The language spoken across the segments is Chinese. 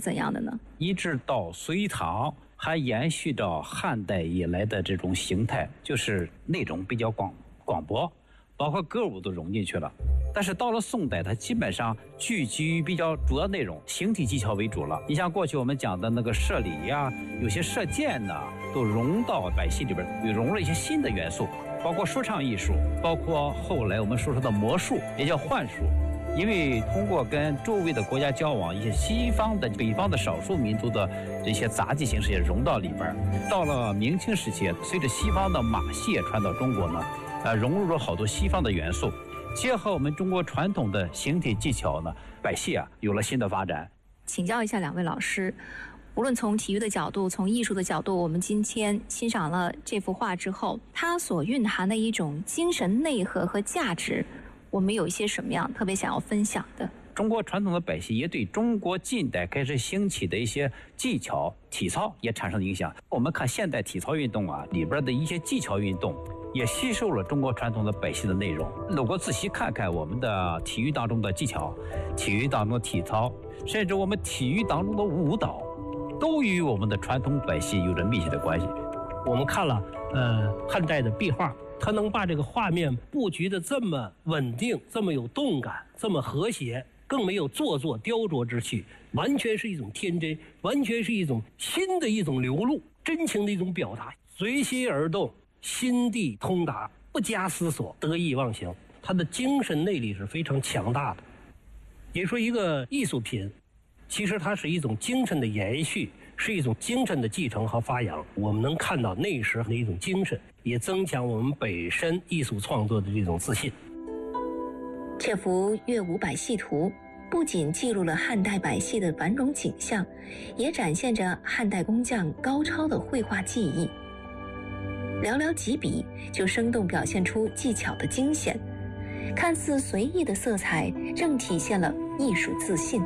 怎样的呢？ 一直到隋唐还延续到汉代以来的这种形态，就是内容比较广博，包括歌舞都融进去了。但是到了宋代，它基本上聚集于比较主要内容，形体技巧为主了。你像过去我们讲的那个射礼呀，有些射箭呐，都融到百戏里边，又融了一些新的元素，包括说唱艺术，包括后来我们说的魔术，也叫幻术。因为通过跟周围的国家交往，一些西方的、北方的少数民族的这些杂技形式也融到里边。到了明清时期，随着西方的马戏也传到中国呢，融入了好多西方的元素。结合我们中国传统的形体技巧呢，百戏有了新的发展。 请教一下两位老师，无论从体育的角度，从艺术的角度，我们今天欣赏了这幅画之后，它所蕴含的一种精神内核和价值，我们有一些什么样特别想要分享的？ 中国传统的百戏也对中国近代开始兴起的一些技巧、体操也产生了影响。我们看现代体操运动里边的一些技巧运动，也吸收了中国传统的百戏的内容。如果仔细看看我们的体育当中的技巧、体育当中的体操，甚至我们体育当中的舞蹈，都与我们的传统百戏有着密切的关系。 我们看了汉代的壁画，它能把这个画面布局的这么稳定，这么有动感，这么和谐，更没有做作雕琢之气，完全是一种天真，完全是一种新的一种流露，真情的一种表达，随心而动，心地通达，不加思索，得意忘形。它的精神内力是非常强大的。也说一个艺术品，其实它是一种精神的延续，是一种精神的继承和发扬。我们能看到那时候的一种精神，也增强我们本身艺术创作的这种自信。 这幅《乐舞百戏图》不仅记录了汉代百戏的繁荣景象，也展现着汉代工匠高超的绘画技艺。寥寥几笔就生动表现出技巧的精显，看似随意的色彩正体现了艺术自信。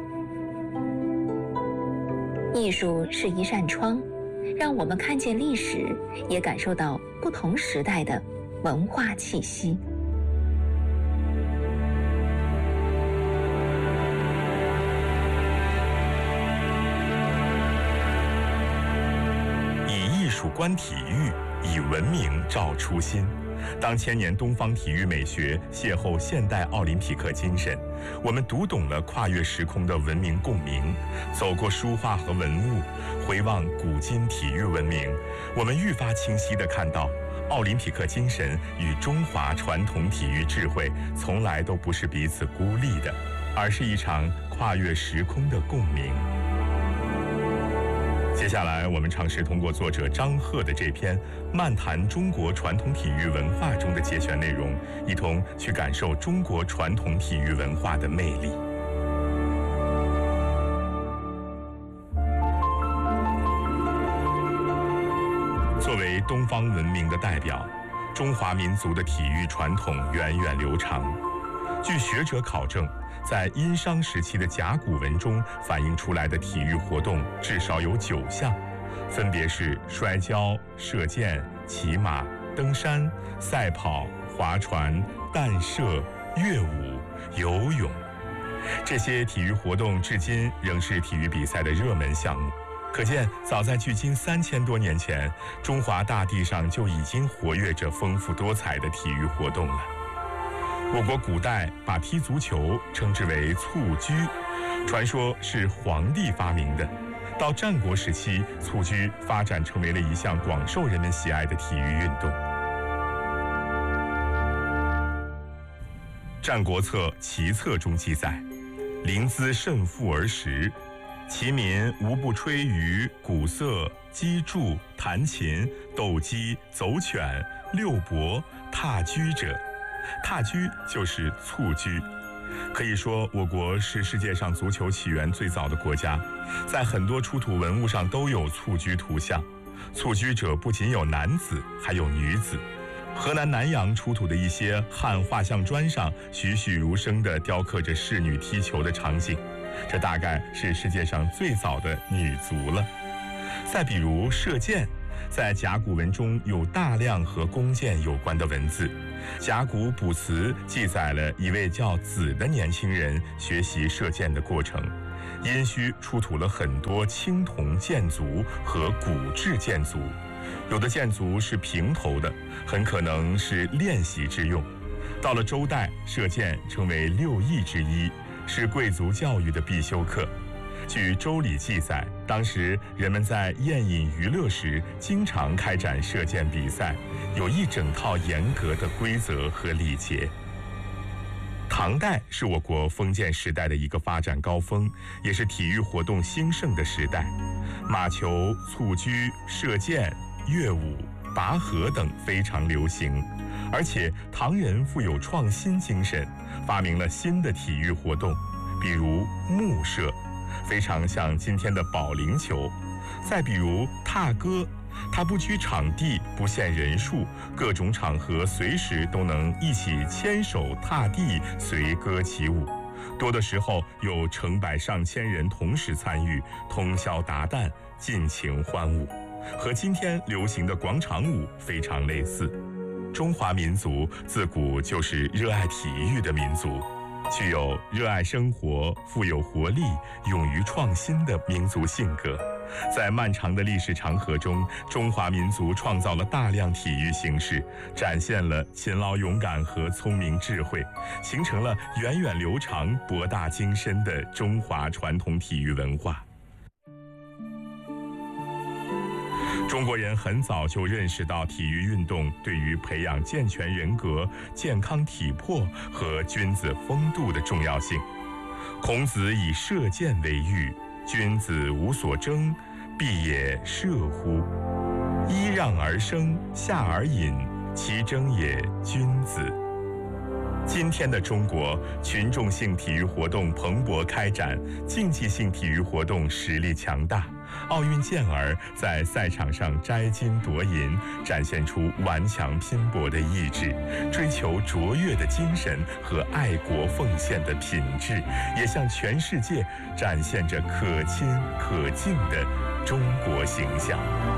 艺术是一扇窗，让我们看见历史，也感受到不同时代的文化气息。 以艺术观体育，以文明照初心。当千年东方体育美学邂逅现代奥林匹克精神，我们读懂了跨越时空的文明共鸣。走过书画和文物，回望古今体育文明，我们愈发清晰地看到，奥林匹克精神与中华传统体育智慧从来都不是彼此孤立的，而是一场跨越时空的共鸣。接下来，我们尝试通过作者张贺的这篇《漫谈中国传统体育文化》中的节选内容，一同去感受中国传统体育文化的魅力。作为东方文明的代表，中华民族的体育传统源远流长。据学者考证，在殷商时期的甲骨文中反映出来的体育活动至少有9项，分别是摔跤、射箭、骑马、登山、赛跑、划船、弹射、乐舞、游泳。这些体育活动至今仍是体育比赛的热门项目。可见，早在距今3000多年前，中华大地上就已经活跃着丰富多彩的体育活动了。我国古代把踢足球称之为蹴鞠，传说是皇帝发明的。到战国时期，蹴鞠发展成为了一项广受人们喜爱的体育运动。《战国策·齐策》中记载：“临淄甚富而食，其民无不吹竽、鼓瑟、击筑、弹琴、斗鸡、走犬、遛伯、踏驹者。”踏驹就是蹴鞠。可以说，我国是世界上足球起源最早的国家，在很多出土文物上都有蹴鞠图像。蹴鞠者不仅有男子，还有女子。河南南阳出土的一些汉画像砖上栩栩如生地雕刻着仕女踢球的场景，这大概是世界上最早的女足了。再比如射箭，在甲骨文中有大量和弓箭有关的文字。甲骨卜辞记载了一位叫子的年轻人学习射箭的过程。 殷墟出土了很多青铜剑足和骨质剑足，有的剑足是平头的，很可能是练习之用。到了周代，射箭成为6艺之一，是贵族教育的必修课。据《周礼》记载，当时人们在宴饮娱乐时经常开展射箭比赛，有一整套严格的规则和礼节。唐代是我国封建时代的一个发展高峰，也是体育活动兴盛的时代。马球、蹴鞠、射箭、乐舞、拔河等非常流行，而且唐人富有创新精神，发明了新的体育活动，比如木射，非常像今天的保龄球；再比如踏歌，它不拘场地，不限人数，各种场合随时都能一起牵手踏地随歌起舞，多的时候有成百上千人同时参与，通宵达旦，尽情欢舞，和今天流行的广场舞非常类似。中华民族自古就是热爱体育的民族，具有热爱生活、富有活力、勇于创新的民族性格。在漫长的历史长河中，中华民族创造了大量体育形式，展现了勤劳勇敢和聪明智慧，形成了源远流长、博大精深的中华传统体育文化。中国人很早就认识到体育运动对于培养健全人格、健康体魄和君子风度的重要性。孔子以射箭为喻，君子无所争，必也射乎？揖让而生，下而饮，其争也君子。今天的中国，群众性体育活动蓬勃开展，竞技性体育活动实力强大。奥运健儿在赛场上摘金夺银，展现出顽强拼搏的意志，追求卓越的精神和爱国奉献的品质，也向全世界展现着可亲可敬的中国形象。